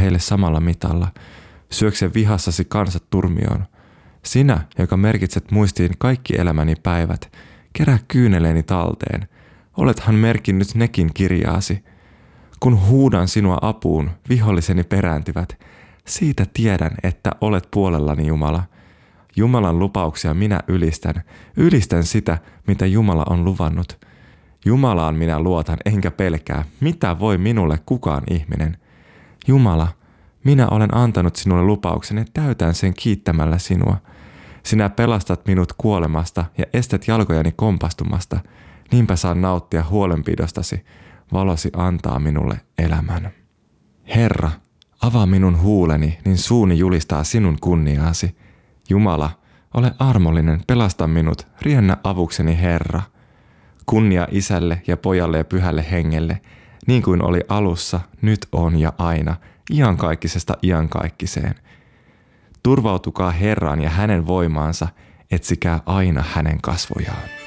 heille samalla mitalla. Syökse vihassasi kansat turmioon. Sinä, joka merkitset muistiin kaikki elämäni päivät, kerää kyyneleeni talteen. Olethan merkinnyt nekin kirjaasi. Kun huudan sinua apuun, viholliseni perääntyvät. Siitä tiedän, että olet puolellani, Jumala. Jumalan lupauksia minä ylistän. Ylistän sitä, mitä Jumala on luvannut. Jumalaan minä luotan, enkä pelkää. Mitä voi minulle kukaan ihminen? Jumala, minä olen antanut sinulle lupauksen ja täytän sen kiittämällä sinua. Sinä pelastat minut kuolemasta ja estät jalkojani kompastumasta. Niinpä saan nauttia huolenpidostasi. Valosi antaa minulle elämän. Herra, avaa minun huuleni, niin suuni julistaa sinun kunniaasi. Jumala, ole armollinen, pelasta minut, riennä avukseni, Herra. Kunnia Isälle ja Pojalle ja Pyhälle Hengelle, niin kuin oli alussa, nyt on ja aina, iankaikkisesta iankaikkiseen. Turvautukaa Herraan ja hänen voimaansa, etsikää aina hänen kasvojaan.